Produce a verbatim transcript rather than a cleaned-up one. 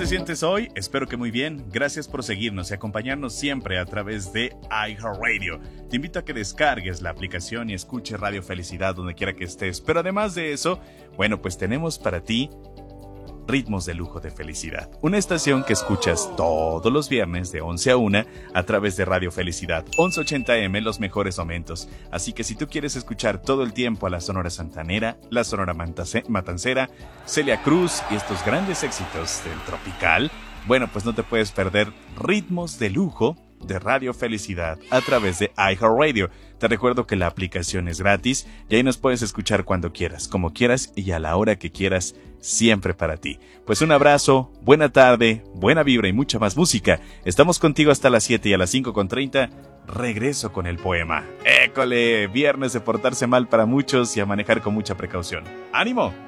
sientes hoy? Espero que muy bien. Gracias por seguirnos y acompañarnos siempre a través de iHeartRadio. Te invito a que descargues la aplicación y escuches Radio Felicidad donde quiera que estés. Pero además de eso, bueno, pues tenemos para ti Ritmos de Lujo de Felicidad, una estación que escuchas todos los viernes de once a una a través de Radio Felicidad, once ochenta eme, los mejores momentos. Así que si tú quieres escuchar todo el tiempo a la Sonora Santanera, la Sonora Matancera, Celia Cruz y estos grandes éxitos del tropical, bueno, pues no te puedes perder Ritmos de Lujo de Radio Felicidad a través de iHeartRadio. Te recuerdo que la aplicación es gratis y ahí nos puedes escuchar cuando quieras, como quieras y a la hora que quieras, siempre para ti. Pues un abrazo, buena tarde, buena vibra y mucha más música. Estamos contigo hasta las siete y a las cinco con treinta regreso con el poema. ¡École! Viernes de portarse mal para muchos y a manejar con mucha precaución. ¡Ánimo!